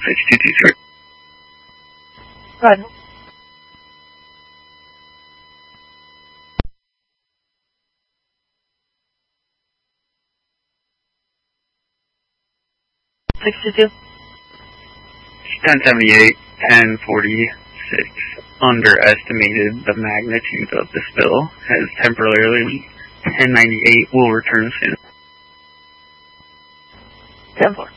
6220. Roger. $62. 1078, 1046. Underestimated the magnitude of the spill. Has temporarily 1098 will return soon. 10-4.